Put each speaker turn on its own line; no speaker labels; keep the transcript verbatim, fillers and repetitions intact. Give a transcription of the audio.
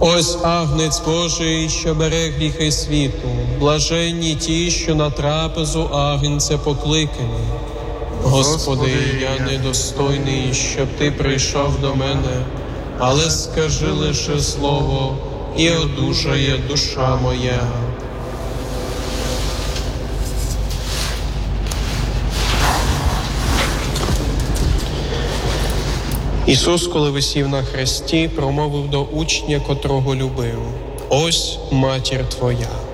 Ось агнець Божий, що бере гріхи світу, блаженні ті, що на трапезу агнця покликані. Господи, я недостойний, щоб Ти прийшов до мене, але скажи лише слово, і одужає душа моя. Ісус, коли висів на хресті, промовив до учня, котрого любив: «Ось матір твоя».